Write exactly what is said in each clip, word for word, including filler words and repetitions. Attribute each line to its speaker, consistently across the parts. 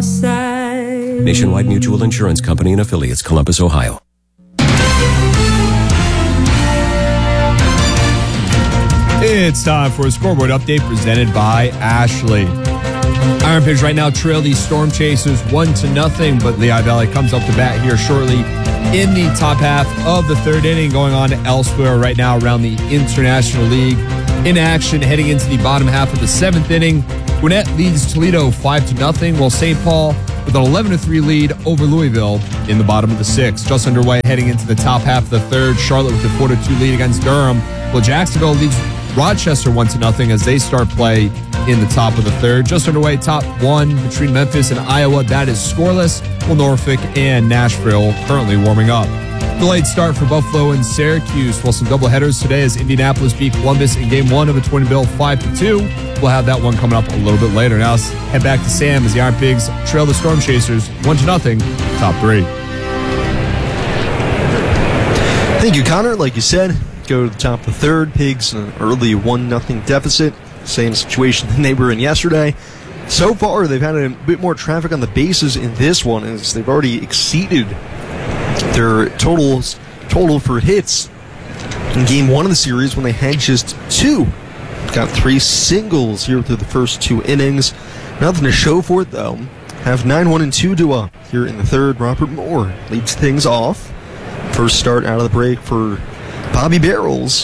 Speaker 1: my side.
Speaker 2: Nationwide Mutual Insurance Company and affiliates, Columbus, Ohio.
Speaker 3: It's time for a scoreboard update presented by Ashley. Iron Pigs right now trail the Storm Chasers one to nothing, but Lehigh Valley comes up to bat here shortly in the top half of the third inning. Going on elsewhere right now around the International League. In action heading into the bottom half of the seventh inning, Gwinnett leads Toledo five to nothing, while Saint Paul with an eleven to three lead over Louisville in the bottom of the sixth. Just underway heading into the top half of the third, Charlotte with a four to two lead against Durham, while Jacksonville leads Rochester one to nothing as they start play in the top of the third. Just underway, top one between Memphis and Iowa. That is scoreless, while Norfolk and Nashville currently warming up. Delayed start for Buffalo and Syracuse, while some doubleheaders today as Indianapolis beat Columbus in game one of a twin bill five to two. We'll have that one coming up a little bit later. Now let's head back to Sam as the Iron Pigs trail the Storm Chasers one to nothing, top three.
Speaker 4: Thank you, Connor. Like you said, go to the top of the third. Pigs in an early one nothing deficit. Same situation than they were in yesterday. So far, they've had a bit more traffic on the bases in this one as they've already exceeded their totals total for hits in game one of the series when they had just two. Got three singles here through the first two innings. Nothing to show for it, though. Have nine one and two to up here in the third. Robert Moore leads things off. First start out of the break for Bobby Barrels.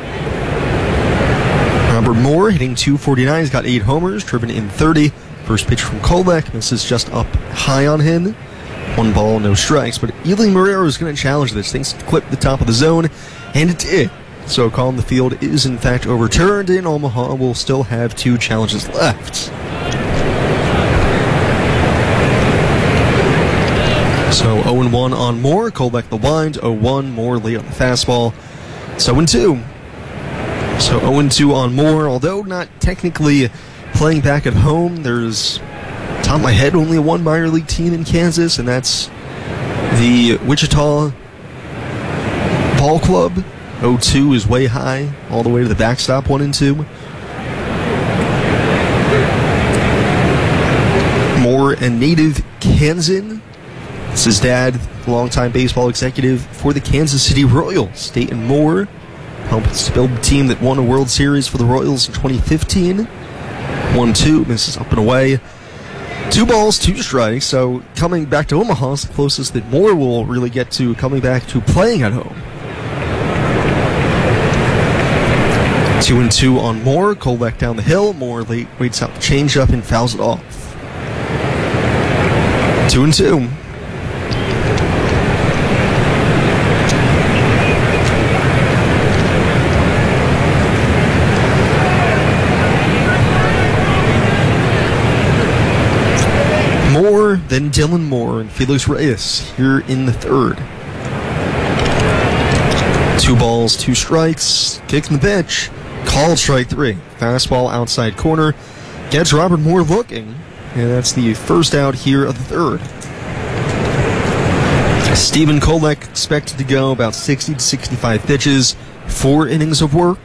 Speaker 4: Robert Moore hitting two forty-nine. He's got eight homers, driven in thirty. First pitch from Kolbeck. Misses just up high on him. One ball, no strikes. But Ely Marrero is going to challenge this. Things clip the top of the zone, and it did. So call on the field is in fact overturned, and Omaha will still have two challenges left. So oh and one on Moore. Kolbeck the wind. oh one. Moore late on the fastball. So oh and two. So oh and two on Moore, although not technically playing back at home. There's, top of my head, only one minor league team in Kansas, and that's the Wichita Ball Club. oh two is way high, all the way to the backstop, one and two. Moore, a native Kansan. This is Dad, longtime baseball executive for the Kansas City Royals. Dayton Moore helped to build the team that won a World Series for the Royals in twenty fifteen. one two, misses up and away. Two balls, two strikes, so coming back to Omaha is the closest that Moore will really get to coming back to playing at home. Two and two on Moore. Kolbeck down the hill. Moore late waits out the changeup and fouls it off. Two and two. Moore, then Dylan Moore and Felix Reyes here in the third. Two balls, two strikes. Kick in the pitch. Called strike three. Fastball outside corner. Gets Robert Moore looking. And that's the first out here of the third. Stephen Kolbeck expected to go about sixty to sixty-five pitches. Four innings of work.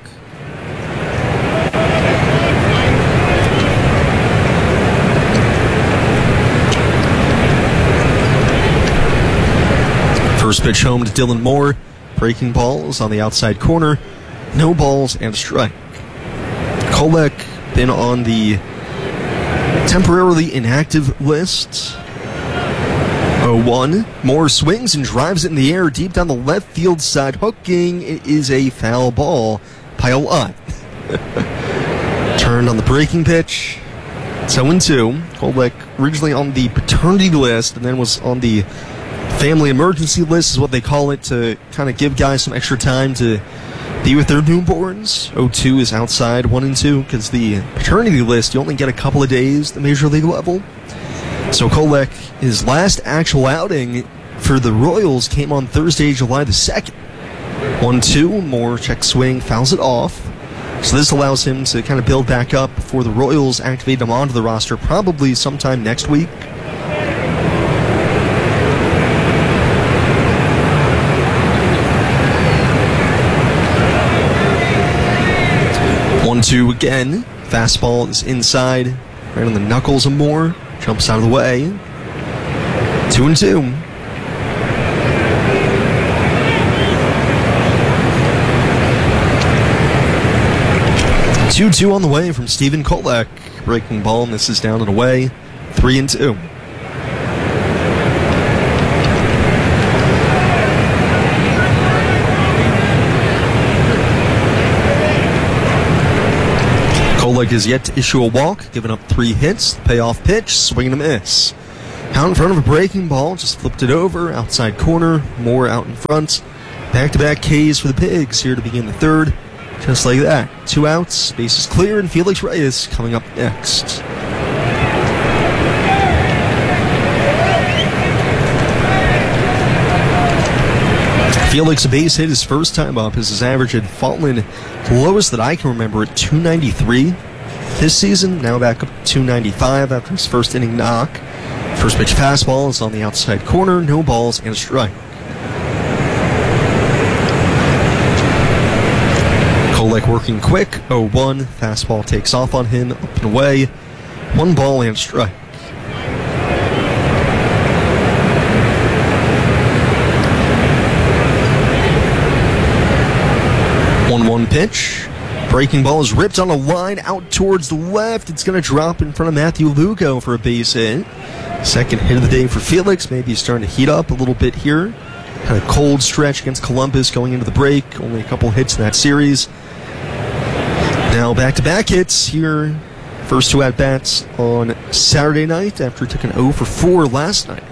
Speaker 4: First pitch home to Dylan Moore. Breaking balls on the outside corner. No balls and a strike. Kolbeck been on the temporarily inactive list. oh one. Moore swings and drives it in the air deep down the left field side. Hooking. It is a foul ball by a lot. Turned on the breaking pitch. It's oh and two. Kolbeck originally on the paternity list and then was on the family emergency list is what they call it, to kind of give guys some extra time to be with their newborns. oh two is outside, one and two, because the paternity list, you only get a couple of days at the major league level. So Kolbeck, his last actual outing for the Royals came on Thursday, July the second. one two, Moore check swing, fouls it off. So this allows him to kind of build back up before the Royals activate him onto the roster, probably sometime next week. one two again. Fastball is inside, right on the knuckles of Moore. jumps out of the way. Two and two. two two on the way from Stephen Kolek. Breaking ball misses down and away. Three and two. Kolek is yet to issue a walk, giving up three hits. Payoff pitch, swing and a miss. Out in front of a breaking ball, just flipped it over. Outside corner, more out in front. Back-to-back Ks for the Pigs here to begin the third. Just like that. Two outs, bases clear, and Felix Reyes coming up next. Felix, a base hit his first time up, as his average had fallen the lowest that I can remember at two ninety-three this season. Now back up to two ninety-five after his first inning knock. First pitch fastball is on the outside corner, no balls and a strike. Kolek working quick, oh one, fastball takes off on him, up and away, one ball and strike. one one pitch, breaking ball is ripped on a line out towards the left, it's going to drop in front of Matthew Lugo for a base hit. Second hit of the day for Felix, maybe he's starting to heat up a little bit here. Kind of cold stretch against Columbus going into the break, only a couple hits in that series. Now back-to-back hits here. First two at-bats on Saturday night after he took an oh for four last night.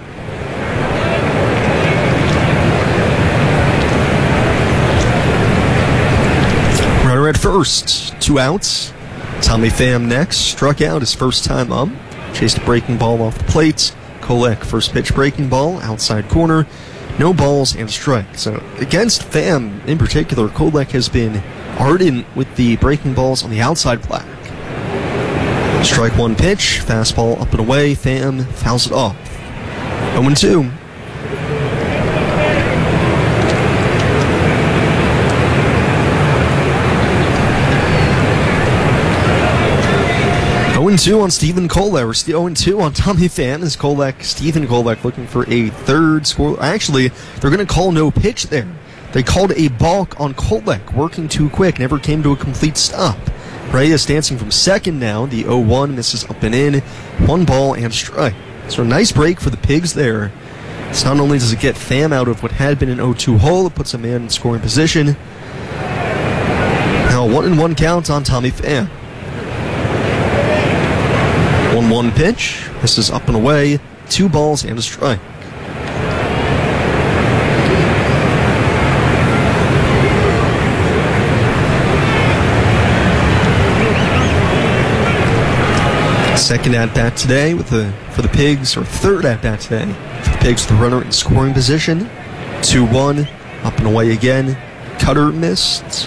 Speaker 4: Runner at first. Two outs. Tommy Pham next. Struck out his first time up. Chased a breaking ball off the plate. Kolek, first pitch breaking ball, outside corner. No balls and strike. So against Pham in particular, Kolek has been ardent with the breaking balls on the outside plaque. Strike one pitch, fastball up and away, Pham fouls it off. oh and two. oh and two on Stephen Kolek, or oh and two on Tommy Pham as Kolek, Stephen Kolek looking for a third score. Actually, they're going to call no pitch there. They called a balk on Kolek, working too quick, never came to a complete stop. Reyes dancing from second now. The oh one misses up and in. One ball and strike. So a nice break for the Pigs there. So not only does it get Pham out of what had been an oh two hole, it puts a man in scoring position. Now one and one count on Tommy Pham. one one pitch. This is up and away. Two balls and a strike. Second at-bat today with the for the Pigs, or third at-bat today for the Pigs with the runner in scoring position. two one, up and away again. Cutter missed.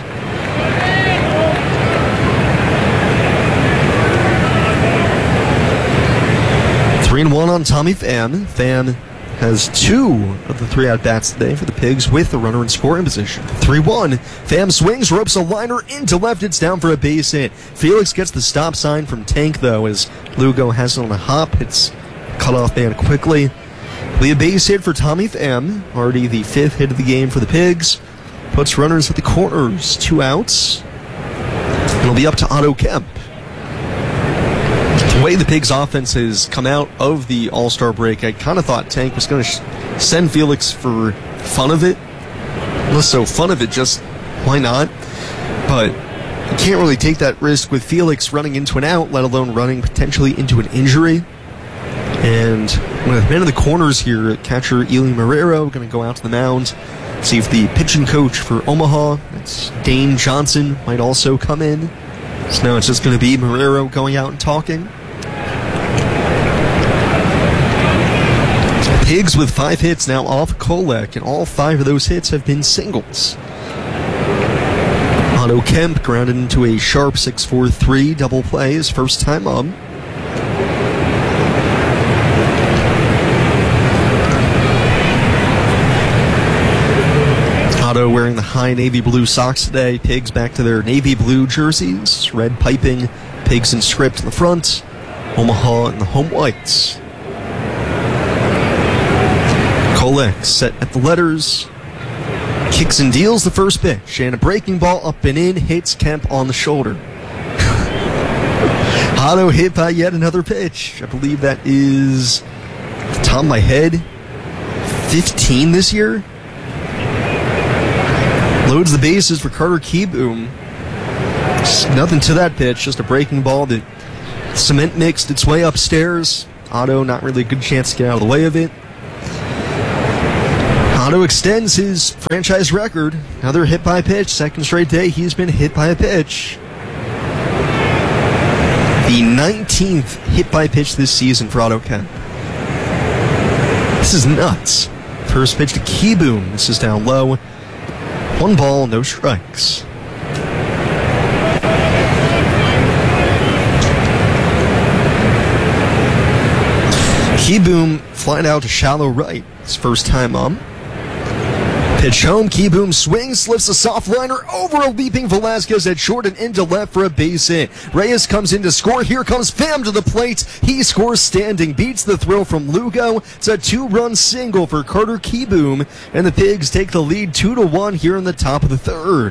Speaker 4: three and one on Tommy Pham. Pham has two of the three at-bats today for the Pigs with the runner in scoring position. three one. Pham swings, ropes a liner into left. It's down for a base hit. Felix gets the stop sign from Tank, though, as Lugo has it on a hop. It's cut off man quickly. Be a base hit for Tommy Pham. Already the fifth hit of the game for the Pigs. Puts runners at the corners. Two outs. It'll be up to Otto Kemp. The way the Pigs' offense has come out of the All-Star break, I kind of thought Tank was going to sh- send Felix for fun of it. Less so fun of it, just why not? But you can't really take that risk with Felix running into an out, let alone running potentially into an injury. And with men in the corners here, catcher Eli Marrero going to go out to the mound, see if the pitching coach for Omaha, that's Dane Johnson, might also come in. So now it's just going to be Marrero going out and talking. Pigs with five hits now off Kolek, and all five of those hits have been singles. Otto Kemp grounded into a sharp six four three double play his first time up. Otto wearing the high navy blue socks today. Pigs back to their navy blue jerseys. Red piping, Pigs in script in the front. Omaha and the home whites. Kolek set at the letters. Kicks and deals the first pitch. And a breaking ball up and in hits Kemp on the shoulder. Otto hit by yet another pitch. I believe that is, off the top of my head, fifteen this year. Loads the bases for Carter Kieboom. Nothing to that pitch, just a breaking ball that cement mixed its way upstairs. Otto, not really a good chance to get out of the way of it. Otto extends his franchise record. Another hit by pitch. Second straight day he's been hit by a pitch. The nineteenth hit by pitch this season for Otto Kemp. This is nuts. First pitch to Kieboom. This is down low. One ball, no strikes. Kieboom flying out to shallow right. His first time up. Pitch home, Kieboom swings, lifts a soft liner over a leaping Velasquez at short and into left for a base hit. Reyes comes in to score. Here comes Pham to the plate. He scores standing, beats the throw from Lugo. It's a two-run single for Carter Kieboom, and the Pigs take the lead two to one here in the top of the third.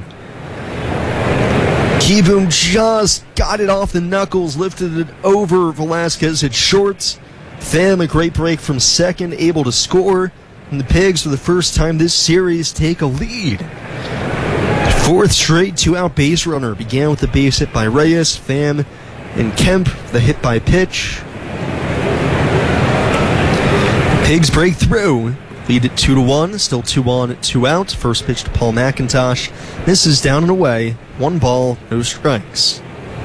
Speaker 4: Kieboom just got it off the knuckles, lifted it over Velasquez at short. Pham, a great break from second, able to score. And the Pigs, for the first time this series, take a lead. Fourth straight two-out base runner began with the base hit by Reyes, Pham, and Kemp, the hit by pitch. Pigs break through, lead at two to one, still two on, two out. First pitch to Paul McIntosh. Misses down and away. One ball, no strikes.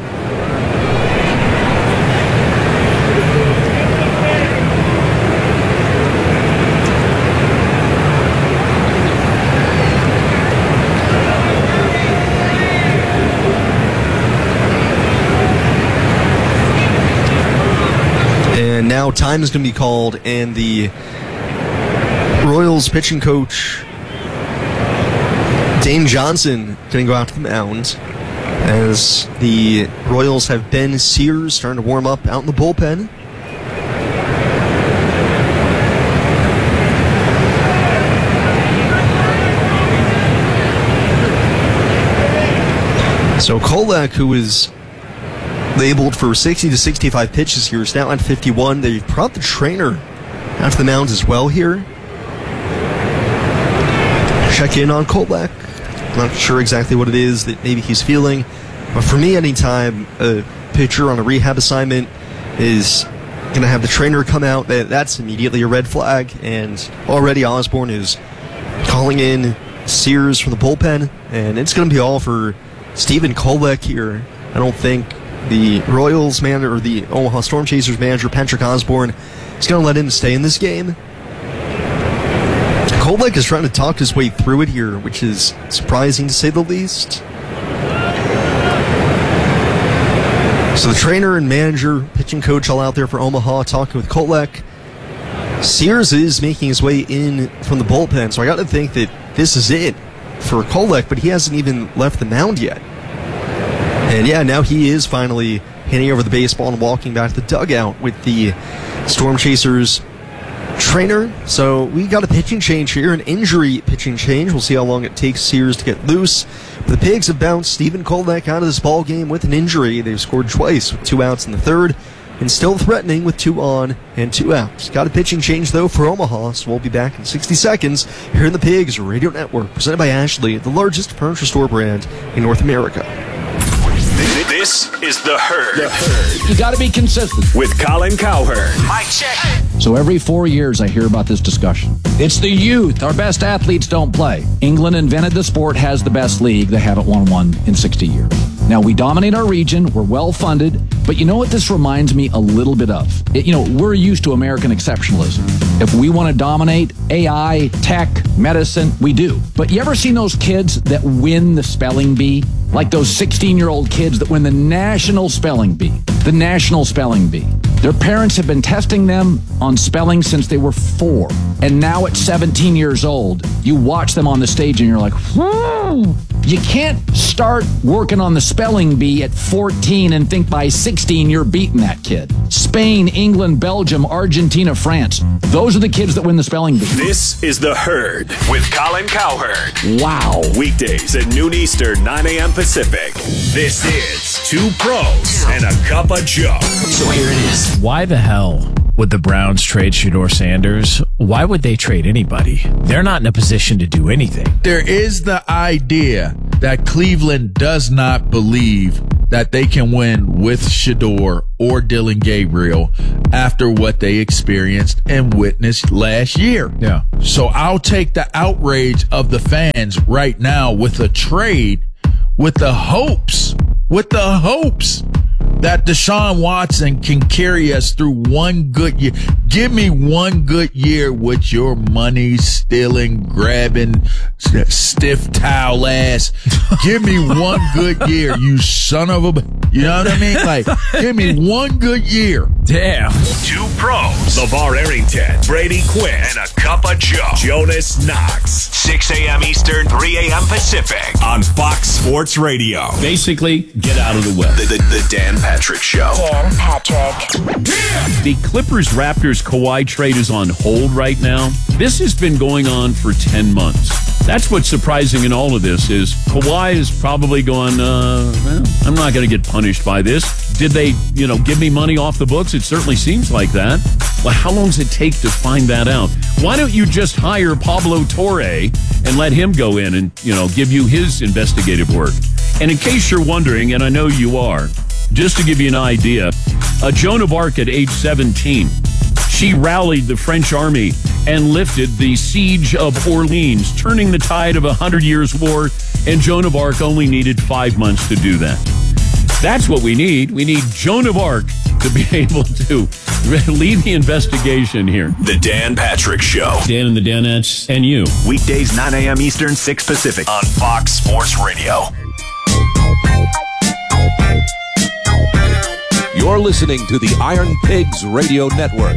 Speaker 4: Now time is going to be called, and the Royals pitching coach Dane Johnson going to go out to the mound as the Royals have Ben Sears starting to warm up out in the bullpen. So Kolek, who is labeled for sixty to sixty-five pitches here, is now at fifty-one. They've brought the trainer out to the mound as well here. Check in on Kolek. Not sure exactly what it is that maybe he's feeling, but for me, anytime a pitcher on a rehab assignment is going to have the trainer come out, that that's immediately a red flag. And already Osborne is calling in Sears from the bullpen, and it's going to be all for Stephen Kolek here. I don't think the Royals manager, or the Omaha Storm Chasers manager, Patrick Osborne, is going to let him stay in this game. Kolek is trying to talk his way through it here, which is surprising to say the least. So the trainer and manager, pitching coach all out there for Omaha talking with Kolek. Sears is making his way in from the bullpen, so I got to think that this is it for Kolek, but he hasn't even left the mound yet. And yeah, now he is finally hitting over the baseball and walking back to the dugout with the Storm Chasers trainer. So we got a pitching change here, an injury pitching change. We'll see how long it takes Sears to get loose. The Pigs have bounced Stephen Kolek out of this ball game with an injury. They've scored twice with two outs in the third, and still threatening with two on and two outs. Got a pitching change, though, for Omaha, so we'll be back in sixty seconds here in the Pigs Radio Network, presented by Ashley, the largest furniture store brand in North America.
Speaker 1: This is The Herd. The Herd.
Speaker 5: You got to be consistent.
Speaker 1: With Colin Cowherd.
Speaker 5: Mic check. So every four years I hear about this discussion. It's the youth. Our best athletes don't play. England invented the sport, has the best league. They haven't won one in sixty years. Now, we dominate our region. We're well-funded. But you know what this reminds me a little bit of? It, you know, we're used to American exceptionalism. If we want to dominate A I, tech, medicine, we do. But you ever seen those kids that win the spelling bee? Like those sixteen-year-old kids that win the national spelling bee. The national spelling bee. Their parents have been testing them on spelling since they were four. And now at seventeen years old, you watch them on the stage and you're like, whoa. You can't start working on the spelling bee at fourteen and think by sixteen you're beating that kid. Spain, England, Belgium, Argentina, France. Those are the kids that win the spelling bee.
Speaker 1: This is The Herd with Colin Cowherd.
Speaker 5: Wow.
Speaker 1: Weekdays at noon Eastern, nine a.m. Pacific. This is Two Pros and a Cup of Joe.
Speaker 6: So here it is.
Speaker 7: Why the hell would the Browns trade Shedeur Sanders? Why would they trade anybody? They're not in a position to do anything.
Speaker 8: There is the idea that Cleveland does not believe that they can win with Shedeur or Dillon Gabriel after what they experienced and witnessed last year.
Speaker 7: Yeah.
Speaker 8: So I'll take the outrage of the fans right now with a trade with the hopes, with the hopes that Deshaun Watson can carry us through one good year. Give me one good year with your money stealing, grabbing, stiff towel ass. Give me one good year, you son of a... You know what I mean? Like, give me one good year.
Speaker 7: Damn.
Speaker 1: Two Pros. LeVar Arrington, Brady Quinn, and a Cup of Joe. Jonas Knox. six a.m. Eastern, three a.m. Pacific on Fox Sports Radio.
Speaker 9: Basically, get out of the way.
Speaker 1: The, the, the Dan Patrick Show.
Speaker 10: Dan Patrick.
Speaker 9: The Clippers-Raptors Kawhi trade is on hold right now. This has been going on for ten months. That's what's surprising in all of this is Kawhi is probably going, uh, well, I'm not going to get punished by this. Did they, you know, give me money off the books? It certainly seems like that. Well, how long does it take to find that out? Why don't you just hire Pablo Torre and let him go in and, you know, give you his investigative work? And in case you're wondering, and I know you are, just to give you an idea, uh, Joan of Arc at age seventeen, she rallied the French army and lifted the siege of Orleans, turning the tide of a Hundred Years' War, and Joan of Arc only needed five months to do that. That's what we need. We need Joan of Arc to be able to lead the investigation here.
Speaker 1: The Dan Patrick Show.
Speaker 9: Dan and the Danettes and you.
Speaker 1: Weekdays, nine a.m. Eastern, six Pacific on Fox Sports Radio.
Speaker 11: You're listening to the Iron Pigs Radio Network.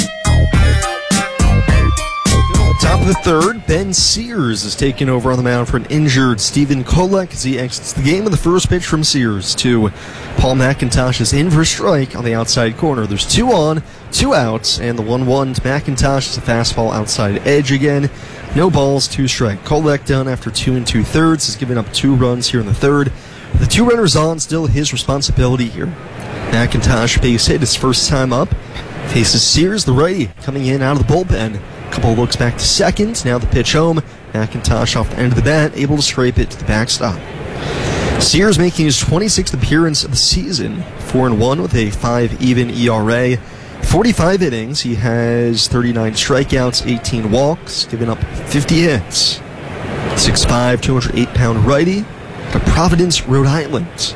Speaker 4: Top of the third, Ben Sears is taking over on the mound for an injured Stephen Kolek as he exits the game with the first pitch from Sears to Paul McIntosh is in for a strike on the outside corner. There's two on, two outs, and the one one to McIntosh is a fastball outside edge again. No balls, two strike. Kolek done after two and two thirds. Has given up two runs here in the third. The two runners on, still his responsibility here. McIntosh base hit his first time up. Faces Sears, the righty, coming in out of the bullpen. Couple of looks back to second. Now the pitch home. McIntosh off the end of the bat, able to scrape it to the backstop. Sears making his twenty-sixth appearance of the season. four and one with a five even E R A. forty-five innings. He has thirty-nine strikeouts, eighteen walks, giving up fifty hits. six five, two hundred eight pound righty out of Providence, Rhode Island.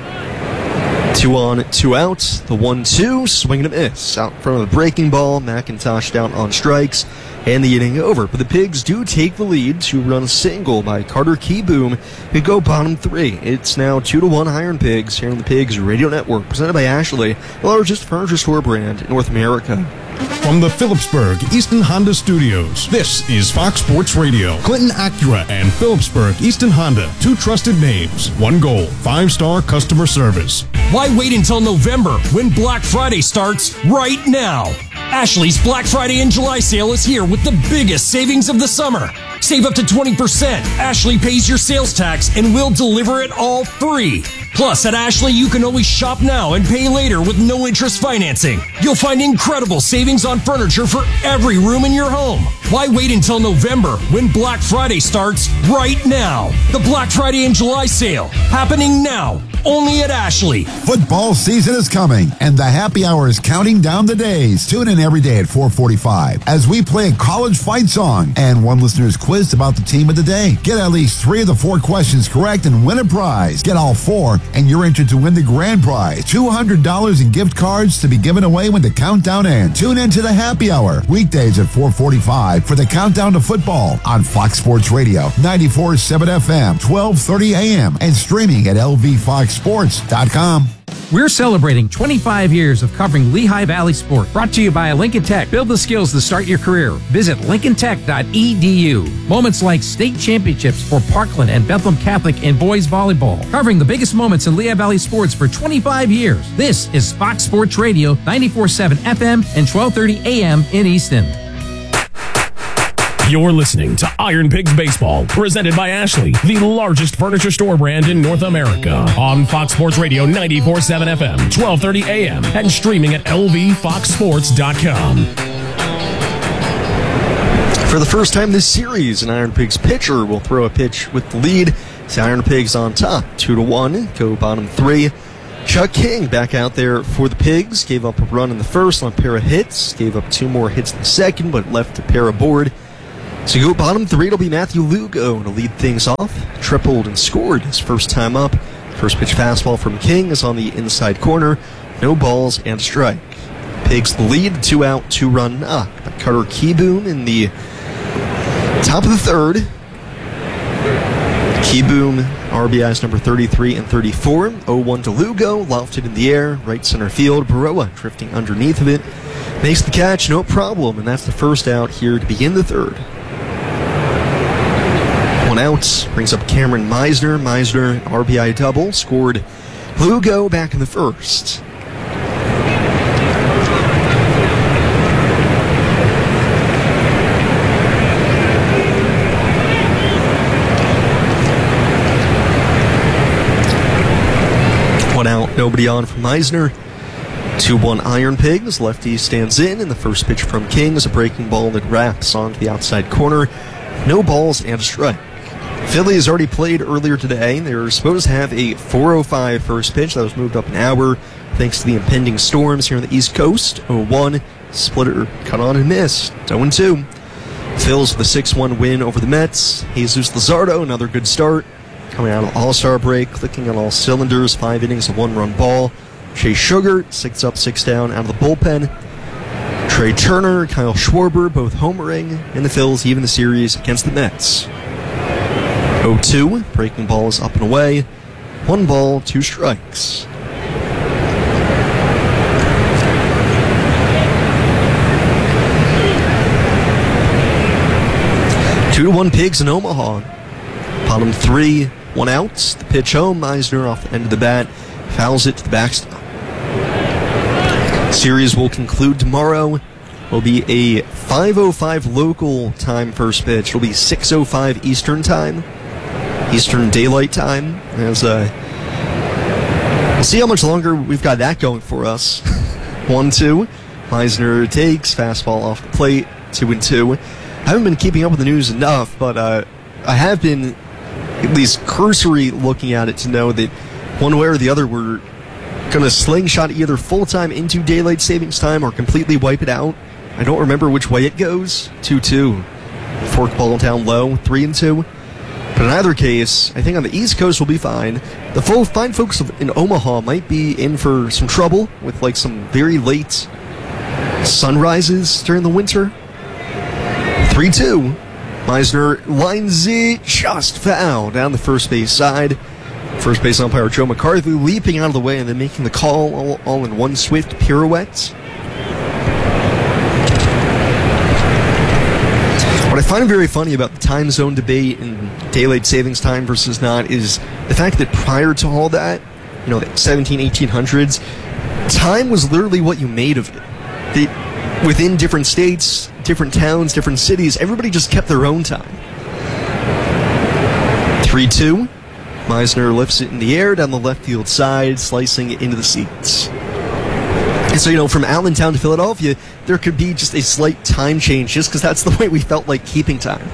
Speaker 4: Two on, two out. The one two, swing and a miss. Out in front of the breaking ball. McIntosh down on strikes. And the inning over. But the Pigs do take the lead. Two-run single by Carter Keyboom. Could go bottom three. It's now two to one Iron Pigs here on the Pigs Radio Network. Presented by Ashley, the largest furniture store brand in North America.
Speaker 12: From the Phillipsburg Easton Honda Studios, this is Fox Sports Radio. Clinton Acura and Phillipsburg Easton Honda, two trusted names, one goal, five-star customer service.
Speaker 13: Why wait until November when Black Friday starts right now? Ashley's Black Friday and July sale is here with the biggest savings of the summer. Save up to twenty percent. Ashley pays your sales tax and we'll deliver it all free. Plus, at Ashley, you can always shop now and pay later with no interest financing. You'll find incredible savings on furniture for every room in your home. Why wait until November when Black Friday starts right now? The Black Friday and July sale happening now, only at Ashley.
Speaker 14: Football season is coming, and the happy hour is counting down the days. Tune in every day at four forty-five as we play a college fight song, and one listener is quizzed about the team of the day. Get at least three of the four questions correct and win a prize. Get all four, and you're entered to win the grand prize, two hundred dollars in gift cards to be given away when the countdown ends. Tune in to the happy hour, weekdays at four forty-five for the countdown to football on Fox Sports Radio, ninety-four point seven F M, twelve thirty A M, and streaming at L V Fox Sports dot com.
Speaker 6: We're celebrating twenty-five years of covering Lehigh Valley sport. Brought to you by Lincoln Tech. Build the skills to start your career. Visit lincoln tech dot e d u. Moments like state championships for Parkland and Bethlehem Catholic in boys volleyball. Covering the biggest moments in Lehigh Valley sports for twenty-five years. This is Fox Sports Radio, ninety-four point seven F M and twelve thirty A M in Easton.
Speaker 10: You're listening to Iron Pigs Baseball, presented by Ashley, the largest furniture store brand in North America. On Fox Sports Radio, ninety-four point seven F M, twelve thirty A M, and streaming at L V fox sports dot com.
Speaker 4: For the first time this series, an Iron Pigs pitcher will throw a pitch with the lead. It's Iron Pigs on top, two to one. Go bottom three. Chuck King back out there for the Pigs. Gave up a run in the first on a pair of hits. Gave up two more hits in the second, but left a pair aboard. So you go bottom three, it'll be Matthew Lugo to lead things off. Tripled and scored his first time up. First pitch fastball from King is on the inside corner. No balls and strike. Pigs the lead, two out, two run knock by Carter Keyboom in the top of the third. Keyboom, R B Is number thirty-three and thirty-four. oh one to Lugo, lofted in the air, right center field. Baroa drifting underneath of it. Makes the catch, no problem, and that's the first out here to begin the third. One out, brings up Cameron Meisner. Meisner, R B I double, scored Lugo back in the first. One out, nobody on from Meisner. two one Iron Pigs. Lefty stands in, and the first pitch from King is a breaking ball that wraps onto the outside corner. No balls and a strike. Philly has already played earlier today. They were supposed to have a four oh five first pitch that was moved up an hour thanks to the impending storms here on the East Coast. oh one, splitter cut on and missed. oh two. Phils with a six one win over the Mets. Jesus Luzardo, another good start. Coming out of the All-Star break, clicking on all cylinders, five innings, a one-run ball. Chase Sugar, six up, six down out of the bullpen. Trey Turner, Kyle Schwarber, both homering, and the Phils even the series against the Mets. oh two, breaking ball is up and away. One ball, two strikes. Two to one Pigs in Omaha. Bottom three, one out. The pitch home, Meisner off the end of the bat, fouls it to the backstop. Series will conclude tomorrow. Will be a five oh five local time first pitch. It'll be six oh five Eastern time, Eastern Daylight Time. As uh, we'll see how much longer we've got that going for us. one two. Meisner takes fastball off the plate. Two and two. I haven't been keeping up with the news enough, but uh, I have been at least cursory looking at it to know that one way or the other we're going to slingshot either full-time into daylight savings time or completely wipe it out. I don't remember which way it goes. two two. Fork ball down low, three and two. But in either case, I think on the East Coast we'll be fine. The full fine folks in Omaha might be in for some trouble with like some very late sunrises during the winter. three two. Meisner lines it just foul down the first base side. First base umpire Joe McCarthy leaping out of the way and then making the call all, all in one swift pirouette. What I find very funny about the time zone debate and daylight savings time versus not is the fact that prior to all that, you know, the seventeen, eighteen hundreds, time was literally what you made of it. The, within different states, different towns, different cities, everybody just kept their own time. three two. Meisner lifts it in the air down the left field side, slicing it into the seats. And so, you know, from Allentown to Philadelphia, there could be just a slight time change just because that's the way we felt like keeping time.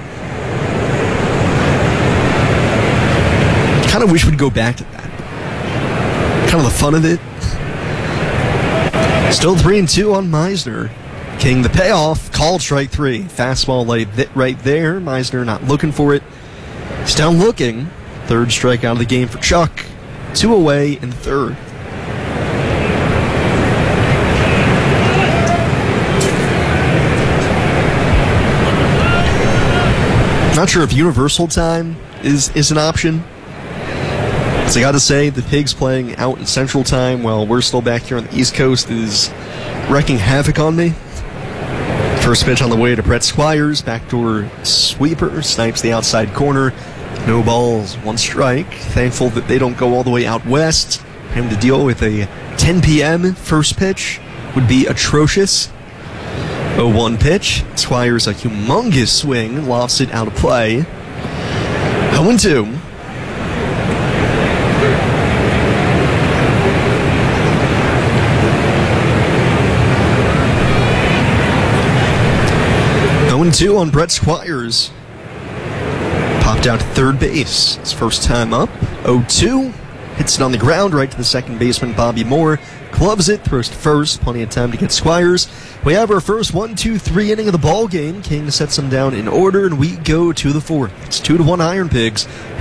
Speaker 4: Kind of wish we'd go back to that. Kind of the fun of it. Still three and two on Meisner. King the payoff, called strike three. Fastball laid th- right there. Meisner not looking for it. He's down looking. Third strikeout of the game for Chuck. Two away in the third. Not sure if universal time is, is an option. So I got to say, the Pigs playing out in Central Time while we're still back here on the East Coast is wreaking havoc on me. First pitch on the way to Brett Squires. Backdoor sweeper. Snipes the outside corner. No balls, one strike. Thankful that they don't go all the way out west. Having to deal with a ten p.m. first pitch would be atrocious. oh one pitch. Squires a humongous swing. Lofts it out of play. oh two. oh two on Brett Squires. Popped out to third base. His first time up. oh two. Hits it on the ground right to the second baseman, Bobby Moore. Gloves it, throws to first. Plenty of time to get Squires. We have our first one, two, three inning of the ball game. King sets them down in order, and we go to the fourth. It's two to one Iron Pigs.